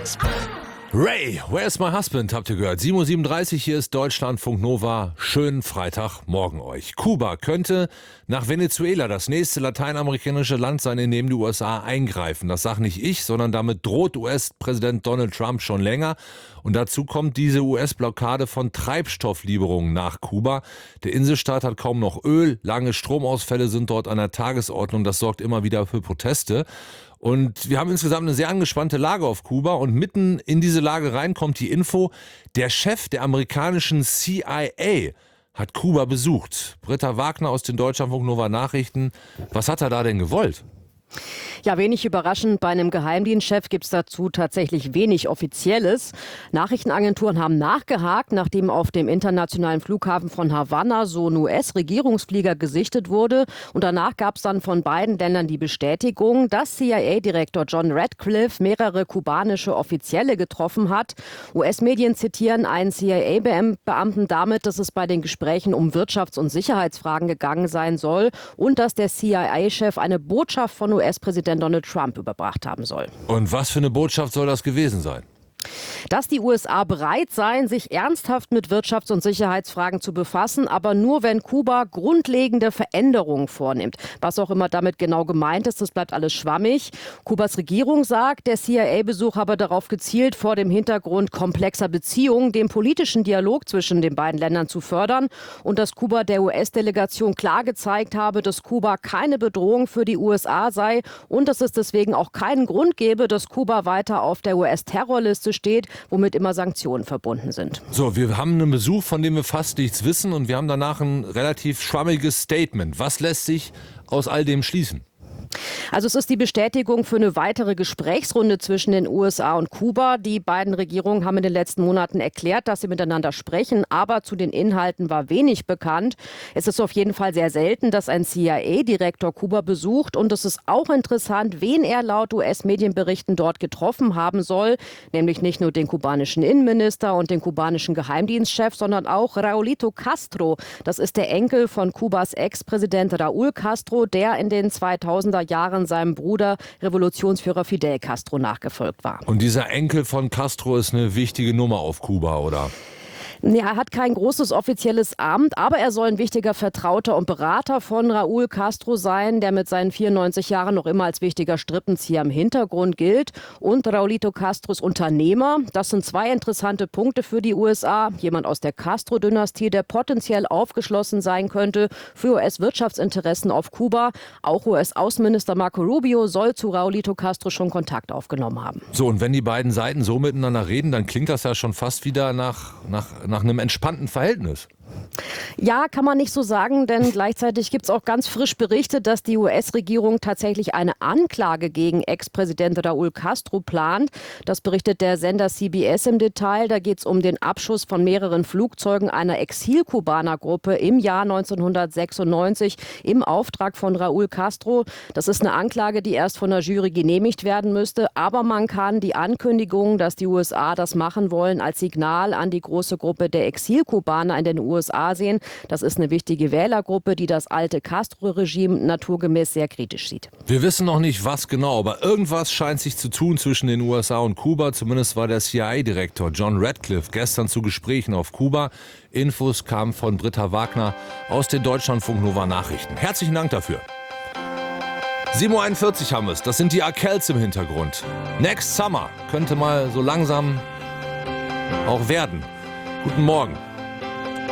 Ray, Where's My Husband, habt ihr gehört. 7:37 Uhr, hier ist Deutschlandfunk Nova. Schönen Freitagmorgen euch. Kuba könnte nach Venezuela das nächste lateinamerikanische Land sein, in dem die USA eingreifen. Das sage nicht ich, sondern damit droht US-Präsident Donald Trump schon länger. Und dazu kommt diese US-Blockade von Treibstofflieferungen nach Kuba. Der Inselstaat hat kaum noch Öl, lange Stromausfälle sind dort an der Tagesordnung. Das sorgt immer wieder für Proteste. Und wir haben insgesamt eine sehr angespannte Lage auf Kuba und mitten in diese Lage rein kommt die Info, der Chef der amerikanischen CIA hat Kuba besucht. Britta Wagner aus den Deutschlandfunk Nova Nachrichten. Was hat er da denn gewollt? Ja, wenig überraschend. Bei einem Geheimdienstchef gibt es dazu tatsächlich wenig Offizielles. Nachrichtenagenturen haben nachgehakt, nachdem auf dem internationalen Flughafen von Havanna so ein US-Regierungsflieger gesichtet wurde. Und danach gab es dann von beiden Ländern die Bestätigung, dass CIA-Direktor John Ratcliffe mehrere kubanische Offizielle getroffen hat. US-Medien zitieren einen CIA-Beamten damit, dass es bei den Gesprächen um Wirtschafts- und Sicherheitsfragen gegangen sein soll und dass der CIA-Chef eine Botschaft von US-Präsident Donald Trump überbracht haben soll. Und was für eine Botschaft soll das gewesen sein? Dass die USA bereit seien, sich ernsthaft mit Wirtschafts- und Sicherheitsfragen zu befassen, aber nur wenn Kuba grundlegende Veränderungen vornimmt. Was auch immer damit genau gemeint ist, das bleibt alles schwammig. Kubas Regierung sagt, der CIA-Besuch habe darauf gezielt, vor dem Hintergrund komplexer Beziehungen den politischen Dialog zwischen den beiden Ländern zu fördern und dass Kuba der US-Delegation klar gezeigt habe, dass Kuba keine Bedrohung für die USA sei und dass es deswegen auch keinen Grund gebe, dass Kuba weiter auf der US-Terrorliste steht, womit immer Sanktionen verbunden sind. So, wir haben einen Besuch, von dem wir fast nichts wissen und wir haben danach ein relativ schwammiges Statement. Was lässt sich aus all dem schließen? Also es ist die Bestätigung für eine weitere Gesprächsrunde zwischen den USA und Kuba. Die beiden Regierungen haben in den letzten Monaten erklärt, dass sie miteinander sprechen, aber zu den Inhalten war wenig bekannt. Es ist auf jeden Fall sehr selten, dass ein CIA-Direktor Kuba besucht und es ist auch interessant, wen er laut US-Medienberichten dort getroffen haben soll, nämlich nicht nur den kubanischen Innenminister und den kubanischen Geheimdienstchef, sondern auch Raulito Castro. Das ist der Enkel von Kubas Ex-Präsident Raúl Castro, der in den 2000er Jahren seinem Bruder Revolutionsführer Fidel Castro nachgefolgt war. Und dieser Enkel von Castro ist eine wichtige Nummer auf Kuba, oder? Er hat kein großes offizielles Amt, aber er soll ein wichtiger Vertrauter und Berater von Raúl Castro sein, der mit seinen 94 Jahren noch immer als wichtiger Strippenzieher im Hintergrund gilt. Und Raulito Castro ist Unternehmer. Das sind zwei interessante Punkte für die USA. Jemand aus der Castro-Dynastie, der potenziell aufgeschlossen sein könnte für US-Wirtschaftsinteressen auf Kuba. Auch US-Außenminister Marco Rubio soll zu Raulito Castro schon Kontakt aufgenommen haben. So, und wenn die beiden Seiten so miteinander reden, dann klingt das ja schon fast wieder nach einem entspannten Verhältnis. Ja, kann man nicht so sagen, denn gleichzeitig gibt es auch ganz frisch Berichte, dass die US-Regierung tatsächlich eine Anklage gegen Ex-Präsident Raúl Castro plant. Das berichtet der Sender CBS im Detail. Da geht es um den Abschuss von mehreren Flugzeugen einer Exil-Kubaner-Gruppe im Jahr 1996 im Auftrag von Raúl Castro. Das ist eine Anklage, die erst von der Jury genehmigt werden müsste. Aber man kann die Ankündigung, dass die USA das machen wollen, als Signal an die große Gruppe der Exil-Kubaner in den USA sehen. Das ist eine wichtige Wählergruppe, die das alte Castro-Regime naturgemäß sehr kritisch sieht. Wir wissen noch nicht, was genau, aber irgendwas scheint sich zu tun zwischen den USA und Kuba. Zumindest war der CIA-Direktor John Ratcliffe gestern zu Gesprächen auf Kuba. Infos kamen von Britta Wagner aus den Deutschlandfunk Nova Nachrichten. Herzlichen Dank dafür. 7:41 Uhr haben wir es. Das sind die Arkells im Hintergrund. Next Summer könnte mal so langsam auch werden. Guten Morgen.